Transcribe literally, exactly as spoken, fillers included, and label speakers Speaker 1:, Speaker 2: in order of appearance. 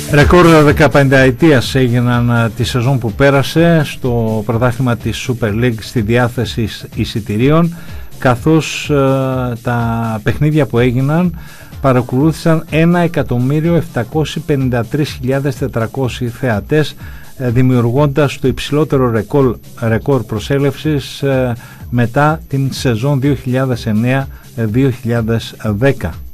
Speaker 1: Ρεκόρ δεκαπενταετίας έγιναν τη σεζόν που πέρασε στο πρωτάθλημα της Super League στη διάθεση εισιτηρίων, καθώς ε, τα παιχνίδια που έγιναν παρακολούθησαν ένα εκατομμύριο επτακόσιες πενήντα τρεις χιλιάδες τετρακόσιοι θεατές, ε, δημιουργώντας το υψηλότερο ρεκόρ, ρεκόρ προσέλευσης ε, μετά την σεζόν δύο χιλιάδες εννέα δύο χιλιάδες δέκα.